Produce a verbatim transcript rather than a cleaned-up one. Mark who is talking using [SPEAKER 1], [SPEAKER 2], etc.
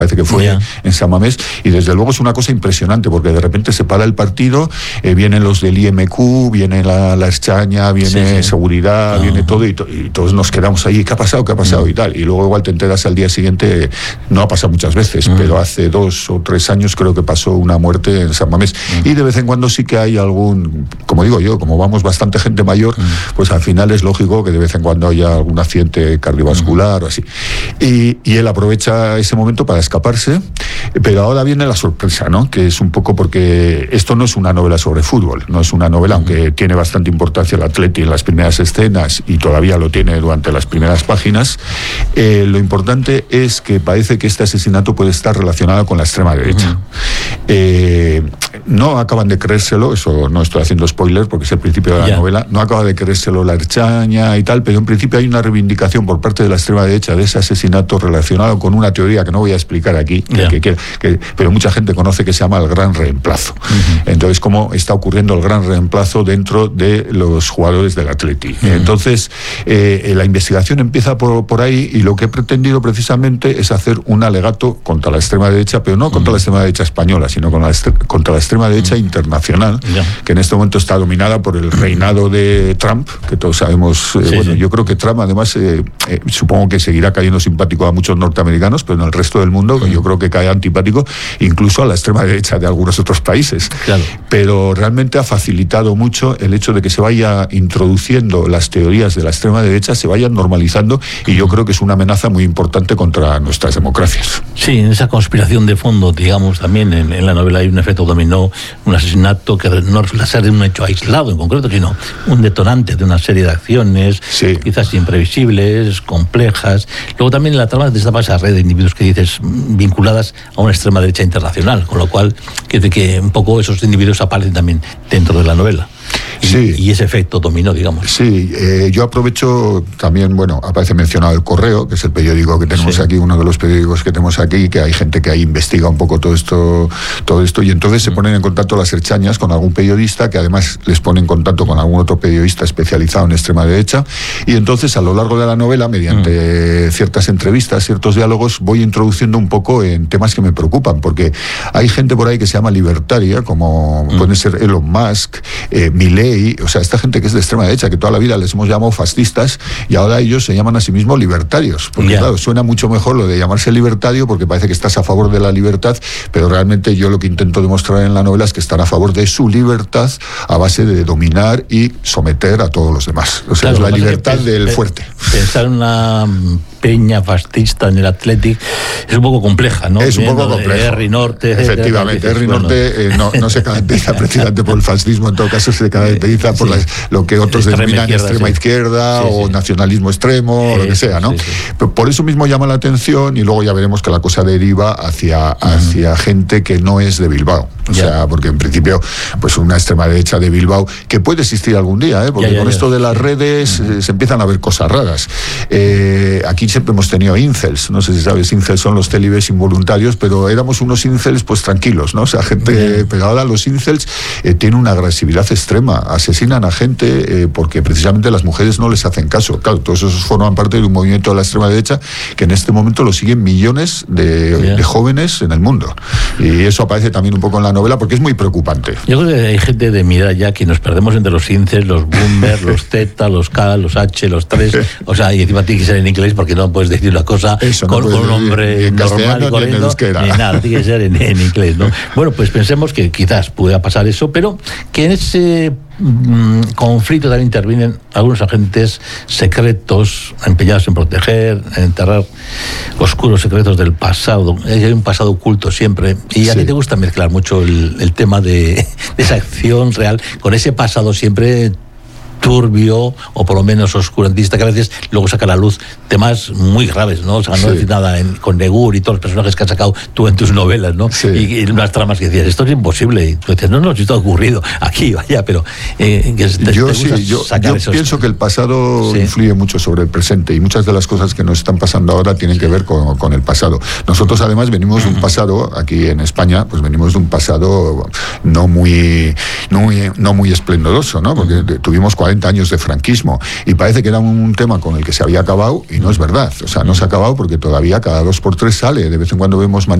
[SPEAKER 1] parece que fue yeah. en San Mamés, y desde luego es una cosa impresionante, porque de repente se para el partido, eh, vienen los del I M Q, viene la, la Eschaña, viene sí, sí. seguridad, uh-huh. viene todo, y, to- y todos nos quedamos ahí, ¿qué ha pasado? ¿Qué ha pasado? Uh-huh. Y tal, y luego igual te enteras al día siguiente, no ha pasado muchas veces, uh-huh. pero hace dos o tres años creo que pasó una muerte en San Mamés, uh-huh. y de vez en cuando sí que hay algún, como digo yo, como vamos bastante gente mayor, uh-huh. pues al final es lógico que de vez en cuando haya algún accidente cardiovascular uh-huh. o así, y, y él aprovecha ese momento para escaparse, pero ahora viene la sorpresa, ¿no? Que es un poco porque esto no es una novela sobre fútbol, no es una novela, aunque tiene bastante importancia el Atleti en las primeras escenas y todavía lo tiene durante las primeras páginas, eh, lo importante es que parece que este asesinato puede estar relacionado con la extrema derecha. Uh-huh. Eh, no acaban de creérselo, eso no estoy haciendo spoiler porque es el principio de la yeah. novela, no acaba de creérselo la Erchaña y tal, pero en principio hay una reivindicación por parte de la extrema derecha de ese asesinato relacionado con una teoría que no voy a explicar aquí, yeah. que, que, que, pero mucha gente conoce, que se llama el gran reemplazo. Uh-huh. Entonces, cómo está ocurriendo el gran reemplazo dentro de los jugadores del Atleti. Uh-huh. Entonces, eh, la investigación empieza por, por ahí, y lo que he pretendido precisamente es hacer un alegato contra la extrema derecha, pero no uh-huh. contra la extrema derecha española, sino con la est- contra la extrema derecha uh-huh. internacional, yeah. que en este momento está dominada por el reinado de Trump, que todos sabemos, eh, sí, bueno, sí. yo creo que Trump además, eh, eh, supongo que seguirá cayendo simpático a muchos norteamericanos, pero en el resto del mundo uh-huh. yo creo que cae antipático incluso a la extrema derecha de algunos otros países. Claro. Pero realmente ha facilitado mucho el hecho de que se vaya introduciendo las teorías de la extrema derecha, se vayan normalizando, y yo creo que es una amenaza muy importante contra nuestras democracias.
[SPEAKER 2] Sí, en esa conspiración de fondo, digamos, también en, en la novela hay un efecto dominó, un asesinato que no resulta ser un hecho aislado en concreto, sino un detonante de una serie de acciones, sí. quizás imprevisibles, complejas. Luego también en la trama destapa esa red de individuos que dices vinculadas a una extrema derecha internacional, con lo cual que, que un poco esos individuos aparecen también dentro de la novela. Y, sí. y ese efecto dominó, digamos.
[SPEAKER 1] Sí, eh, yo aprovecho también, bueno, aparece mencionado El Correo, que es el periódico que tenemos sí. aquí, uno de los periódicos que tenemos aquí, que hay gente que ahí investiga un poco todo esto, todo esto, y entonces mm. se ponen en contacto las Erchañas con algún periodista, que además les pone en contacto con algún otro periodista especializado en extrema derecha, y entonces a lo largo de la novela, mediante mm. ciertas entrevistas, ciertos diálogos, voy introduciendo un poco en temas que me preocupan, porque hay gente por ahí que se llama libertaria, como mm. puede ser Elon Musk, eh, Milei, o sea, esta gente que es de extrema derecha, que toda la vida les hemos llamado fascistas, y ahora ellos se llaman a sí mismos libertarios, porque yeah. claro, suena mucho mejor lo de llamarse libertario, porque parece que estás a favor de la libertad, pero realmente yo lo que intento demostrar en la novela es que están a favor de su libertad a base de dominar y someter a todos los demás. O sea, claro, es la libertad es, del fuerte.
[SPEAKER 2] Pensar en una peña fascista en el Athletic es un poco compleja, ¿no?
[SPEAKER 1] Es un poco compleja.
[SPEAKER 2] Henry Norte.
[SPEAKER 1] Efectivamente, Henry bueno. Norte eh, no, no se caracteriza precisamente por el fascismo, en todo caso se caracteriza por sí. la, lo que otros extrema denominan izquierda, extrema sí. izquierda sí, sí. o nacionalismo extremo, sí, o lo que sea, ¿no? Sí, sí. Pero por eso mismo llama la atención, y luego ya veremos que la cosa deriva hacia, uh-huh. hacia gente que no es de Bilbao. O ya. sea, porque en principio, pues una extrema derecha de Bilbao, que puede existir algún día, ¿eh? porque ya, ya, con ya. esto de las redes uh-huh. eh, se empiezan a ver cosas raras. Eh, aquí siempre hemos tenido incels, no sé si sabes, incels son los célibes involuntarios, pero éramos unos incels pues tranquilos, ¿no? O sea, gente, yeah. pero ahora los incels eh, tienen una agresividad extrema, asesinan a gente eh, porque precisamente las mujeres no les hacen caso. Claro, todos esos forman parte de un movimiento de la extrema derecha que en este momento lo siguen millones de, yeah. de jóvenes en el mundo. Y eso aparece también un poco en la novela porque es muy preocupante.
[SPEAKER 2] Yo creo que hay gente de mi edad ya que nos perdemos entre los incels, los boomers, los Z, los K, los H, los tres, o sea, y encima tiene que ser en inglés porque no puedes decir una cosa Eso, con, no con un hombre normal y corriendo, ni nada, tiene que ser en, en inglés, ¿no? Bueno, pues pensemos que quizás pueda pasar eso, pero que en ese mmm, conflicto también intervienen algunos agentes secretos empeñados en proteger, en enterrar oscuros secretos del pasado. Hay un pasado oculto siempre, y a ti sí. te gusta mezclar mucho el, el tema de, de esa acción real con ese pasado siempre turbio o por lo menos oscurantista, que a veces luego saca a la luz temas muy graves, ¿no? O sea, no sí. decir nada en, con Negur y todos los personajes que has sacado tú en tus novelas, ¿no? Sí. Y, y unas tramas que decías, esto es imposible. Y tú decías, no, no, si esto ha ocurrido aquí, vaya, pero eh, que te,
[SPEAKER 1] yo
[SPEAKER 2] te
[SPEAKER 1] sí, yo, yo esos... pienso que el pasado sí. influye mucho sobre el presente, y muchas de las cosas que nos están pasando ahora tienen sí. que ver con, con el pasado. Nosotros además venimos uh-huh. de un pasado, aquí en España, pues venimos de un pasado no muy, no muy, no muy esplendoroso, ¿no? Porque uh-huh. tuvimos cuarenta cuarenta años de franquismo, y parece que era un tema con el que se había acabado, y no es verdad. O sea, no se ha acabado porque todavía cada dos por tres sale, de vez en cuando vemos